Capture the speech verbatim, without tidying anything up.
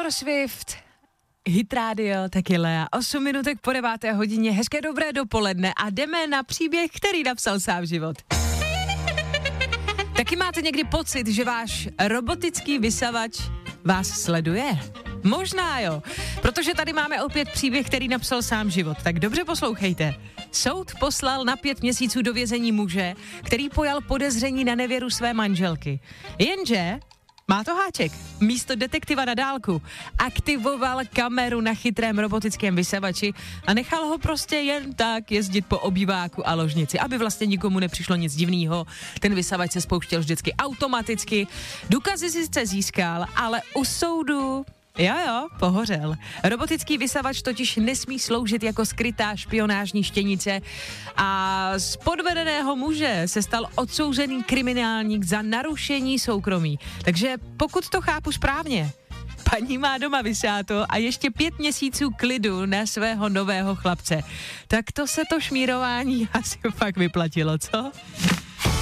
Taylor Swift, Hit Radio, taky Lea. osm minutek po deváté hodině, hezké dobré dopoledne a jdeme na příběh, který napsal sám život. Taky máte někdy pocit, že váš robotický vysavač vás sleduje? Možná jo, protože tady máme opět příběh, který napsal sám život, tak dobře poslouchejte. Soud poslal na pět měsíců do vězení muže, který pojal podezření na nevěru své manželky. Jenže má to háček. Místo detektiva na dálku aktivoval kameru na chytrém robotickém vysavači a nechal ho prostě jen tak jezdit po obýváku a ložnici, aby vlastně nikomu nepřišlo nic divného. Ten vysavač se spouštěl vždycky automaticky. Důkazy si sice získal, ale u soudu... Jo, jo, pohořel. Robotický vysavač totiž nesmí sloužit jako skrytá špionážní štěnice a z podvedeného muže se stal odsouzený kriminálník za narušení soukromí. Takže pokud to chápu správně, paní má doma vysáto a ještě pět měsíců klidu na svého nového chlapce. Tak to se to šmírování asi fakt vyplatilo, co?